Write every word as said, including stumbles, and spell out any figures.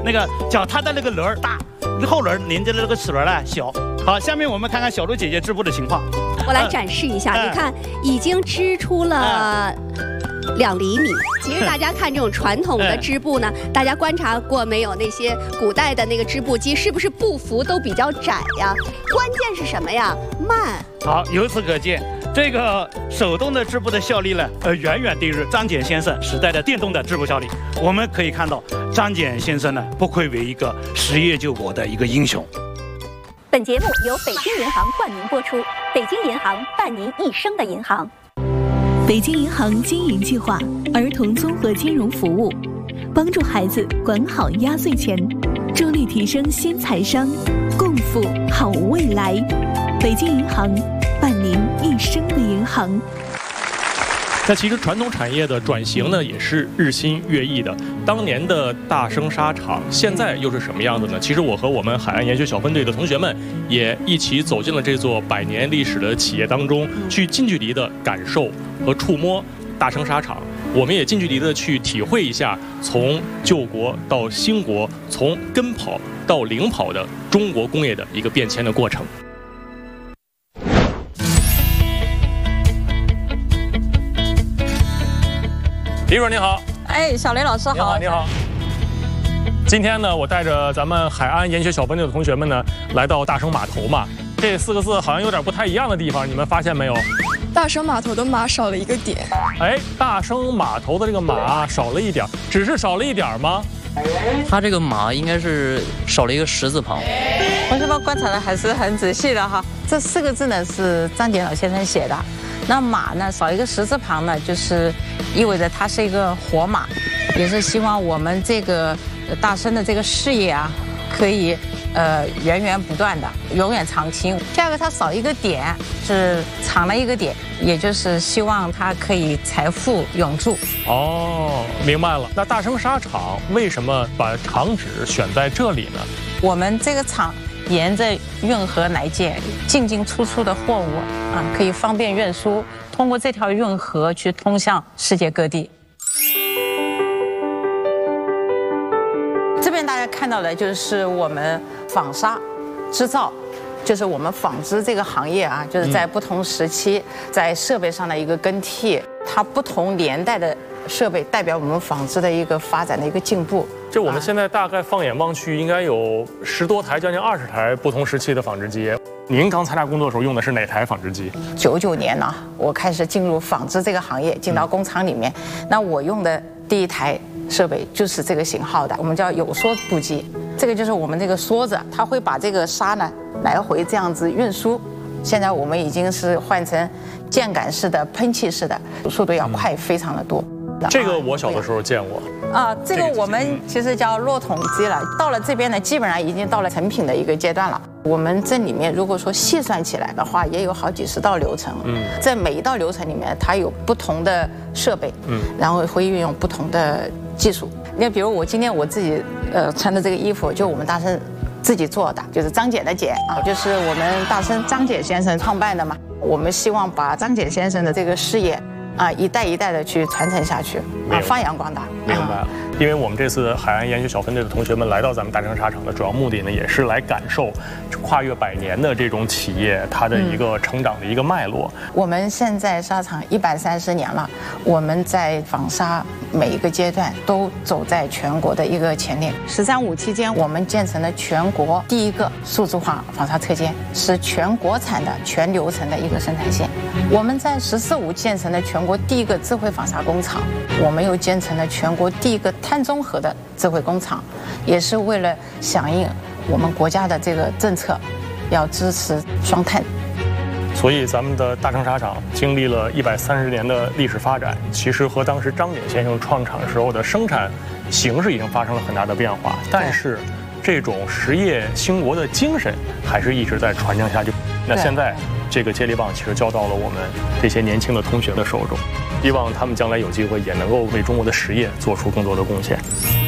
那个脚踏的那个轮儿大，后轮连着的那个齿轮呢小。好，下面我们看看小鹿姐姐织布的情况。 我来展示一下， 嗯、 你看已经织出了。嗯两厘米。其实大家看这种传统的织布呢，大家观察过没有？那些古代的那个织布机，是不是布幅都比较窄呀？关键是什么呀？慢。 好，由此可见，这个手动的织布的效率呢，呃，远远低于张謇先生时代的电动的织布效率。我们可以看到，张謇先生呢，不愧为一个实业救国的一个英雄。 本节目由北京银行冠名播出，北京银行伴您一生的银行。 北京银行经营计划儿童综合金融服务，帮助孩子管好压岁钱，助力提升新财商，共赴好未来。北京银行，伴您一生的银行。 那其实传统产业的转型呢，也是日新月异的。当年的大生纱厂，现在又是什么样子呢？其实我和我们海岸研学小分队的同学们，也一起走进了这座百年历史的企业当中，去近距离的感受和触摸大生纱厂。我们也近距离的去体会一下从救国到兴国，从跟跑到领跑的中国工业的一个变迁的过程。李主任您好， 哎，小雷老师好， 你好，你好。今天呢，我带着咱们海安研学小分队的同学们呢，来到大生码头嘛。这四个字好像有点不太一样的地方，你们发现没有？ 大生码头的码少了一个点。 哎，大生码头的这个码少了一点，只是少了一点吗？ 它这个码应该是少了一个十字旁。 同学们观察的还是很仔细的哈。这四个字呢是张謇老先生写的。那马呢少一个十字旁呢，就是意味着它是一个活马，也是希望我们这个大生的这个事业啊，可以呃源源不断的，永远长青。第二个，它少一个点，是长了一个点，也就是希望它可以财富永驻。 哦，明白了。那大生纱厂为什么把厂址选在这里呢？ 我们这个厂沿着运河来建，进进出出的货物啊，可以方便运输，通过这条运河去通向世界各地。这边大家看到的就是我们纺纱织造，就是我们纺织这个行业啊，就是在不同时期在设备上的一个更替，它不同年代的设备代表我们纺织的一个发展的一个进步。 这我们现在大概放眼望去，应该有十多台，将近二十台不同时期的纺织机。您刚参加工作的时候用的是哪台纺织机？ 九九年呢，我开始进入纺织这个行业，进到工厂里面。那我用的第一台设备就是这个型号的，我们叫有梭布机。这个就是我们这个梭子，它会把这个纱呢来回这样子运输。现在我们已经是换成键杆式的、喷气式的，速度要快非常的多。 这个我小的时候见过啊，这个我们其实叫落筒机了。到了这边呢，基本上已经到了成品的一个阶段了。我们这里面如果说细算起来的话，也有好几十道流程。嗯，在每一道流程里面，它有不同的设备，嗯，然后会运用不同的技术。你比如我今天我自己呃穿的这个衣服，就我们大生自己做的，就是张謇的謇啊，就是我们大生张謇先生创办的嘛。我们希望把张謇先生的这个事业啊，一代一代的去传承下去，啊，发扬光大。 明白了，因为我们这次海岸研学小分队的同学们来到咱们大生纱厂的主要目的呢，也是来感受跨越百年的这种企业它的一个成长的一个脉络。 嗯、我们现在纱厂一百三十年了，我们在纺纱每一个阶段都走在全国的一个前列。“十三五”期间，我们建成了全国第一个数字化纺纱车间，是全国产的全流程的一个生产线。我们在“十四五”建成了全国第一个智慧纺纱工厂，我们又建成了全国第一个碳中和的智慧工厂，也是为了响应我们国家的这个政策，要支持双碳。 所以咱们的大生纱厂经历了一百三十年的历史发展，其实和当时张謇先生创厂时候的生产形式已经发生了很大的变化，但是这种实业兴国的精神还是一直在传承下去。那现在这个接力棒其实交到了我们这些年轻的同学的手中，希望他们将来有机会也能够为中国的实业做出更多的贡献。